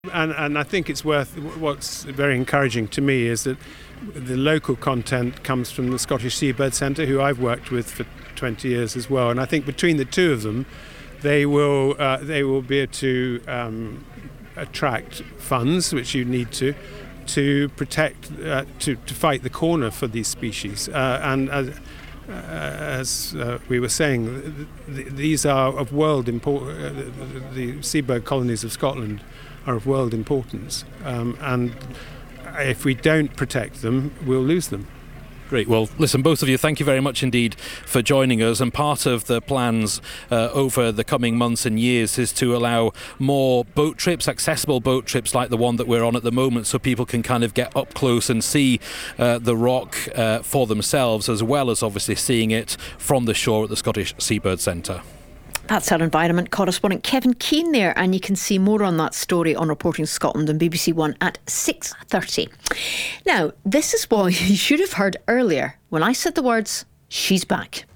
And I think it's what's very encouraging to me is that the local content comes from the Scottish Seabird Centre, who I've worked with for 20 years as well. And I think between the two of them, they will be able to attract funds, which you need to protect, to fight the corner for these species. And as we were saying, these are of world importance. The seabird colonies of Scotland are of world importance, and if we don't protect them, we'll lose them. Great. Well, listen, both of you, thank you very much indeed for joining us. And part of the plans over the coming months and years is to allow more boat trips, accessible boat trips like the one that we're on at the moment, so people can kind of get up close and see the rock for themselves, as well as obviously seeing it from the shore at the Scottish Seabird Centre. That's our environment correspondent Kevin Keane there, and you can see more on that story on Reporting Scotland and BBC One at 6:30. Now, this is what you should have heard earlier when I said the words, "she's back."